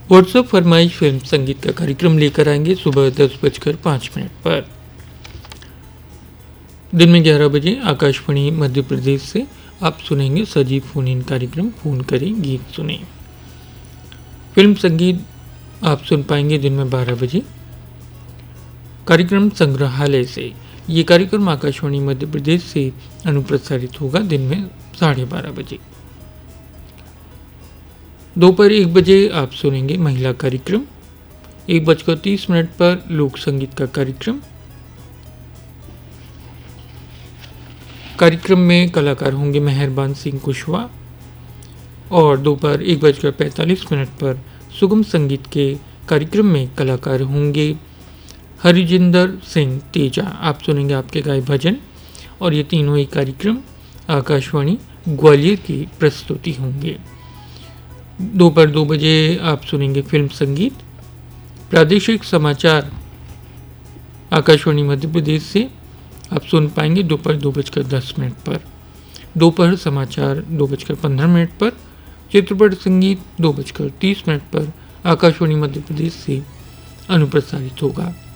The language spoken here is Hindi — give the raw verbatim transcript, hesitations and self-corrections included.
व्हाट्सएप फरमाइश फिल्म संगीत का कार्यक्रम लेकर आएंगे सुबह दस बजकर पाँच मिनट पर। दिन में ग्यारह बजे आकाशवाणी मध्य प्रदेश से आप सुनेंगे सजीव फोन इन कार्यक्रम फोन करें गीत सुने। फिल्म संगीत आप सुन पाएंगे दिन में बारह बजे। कार्यक्रम संग्रहालय से ये कार्यक्रम आकाशवाणी मध्य प्रदेश से अनुप्रसारित होगा दिन में साढ़े बारह बजे। दोपहर एक बजे आप सुनेंगे महिला कार्यक्रम। एक बजकर तीस मिनट पर लोक संगीत का कार्यक्रम। कार्यक्रम में कलाकार होंगे मेहरबान सिंह कुशवाहा और दोपहर एक बजकर पैंतालीस मिनट पर सुगम संगीत के कार्यक्रम में कलाकार होंगे हरिजिंदर सिंह तेजा। आप सुनेंगे आपके गाय भजन और ये तीनों ही कार्यक्रम आकाशवाणी ग्वालियर की प्रस्तुति होंगे। दोपहर दो बजे आप सुनेंगे फिल्म संगीत। प्रादेशिक समाचार आकाशवाणी मध्य प्रदेश से आप सुन पाएंगे दोपहर दो बजकर दस मिनट पर। दोपहर समाचार दो बजकर पंद्रह मिनट पर। चित्रपट संगीत दो बजकर तीस मिनट पर आकाशवाणी मध्य प्रदेश से अनुप्रसारित होगा।